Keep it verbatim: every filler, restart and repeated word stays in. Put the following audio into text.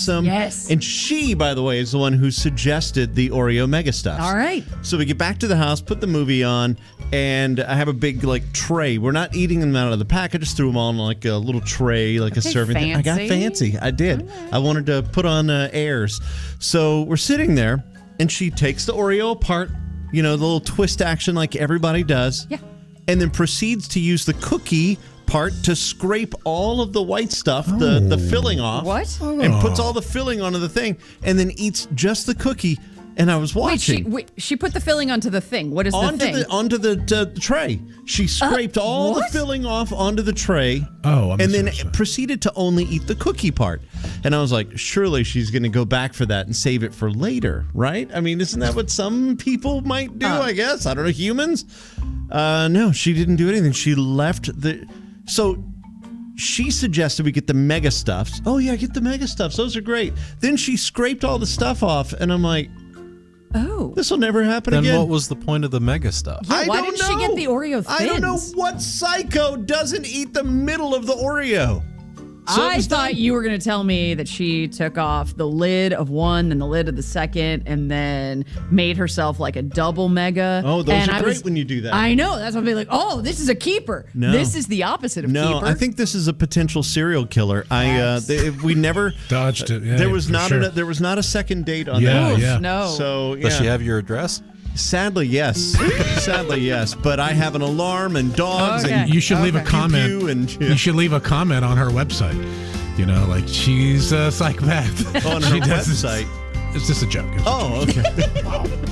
awesome. Yes. And she, by the way, is the one who suggested the Oreo Mega Stuffs. All right. So we get back to the house, put the movie on, and I have a big like tray. We're not eating them out of the pack. I just threw them all in like a little tray, like Okay, a serving thing. I got fancy. fancy. I did. I wanted to put on uh, airs. So we're sitting there, and she takes the Oreo apart, you know, the little twist action like everybody does. Yeah. And then proceeds to use the cookie part to scrape all of the white stuff, the, the filling off. What? And puts all the filling onto the thing, and then eats just the cookie. And I was Wait, she watching. wait, she put the filling onto the thing. What is onto the thing? the onto the uh, tray. She scraped all the what? filling off onto the tray. Oh, I'm and then misunderstood. proceeded to only eat the cookie part. And I was like, surely she's going to go back for that and save it for later, right? I mean, isn't that what some people might do? Uh. I guess I don't know. Humans? Uh, no, she didn't do anything. She left the. So. She suggested we get the Mega Stuffs. Oh, yeah, get the Mega Stuffs. Those are great. Then she scraped all the stuff off, and I'm like, oh. this will never happen Then again. what was the point of the Mega Stuff? Yeah, I why don't didn't she get know. the Oreo I don't know Thins? what psycho doesn't eat the middle of the Oreo. So it I was thought done. you were going to tell me that she took off the lid of one and the lid of the second and then made herself like a double mega. Oh, those and are I great was- when you do that. I know. That's what I'd be like, oh, this is a keeper. No. This is the opposite of No, keeper. I think this is a potential serial killer. I uh, Yes. they, we never Dodged it. Yeah, there was for not sure. a, there was not a second date on Yeah, that. Oof, yeah. no. So yeah. Does she have your address? Sadly, yes. Sadly, yes. But I have an alarm and dogs Okay. and You should leave a Okay. comment. pew and You should leave a comment on her website. You know, like she's a psychopath. on She her does this- website. It's just a joke. It's a Oh, okay.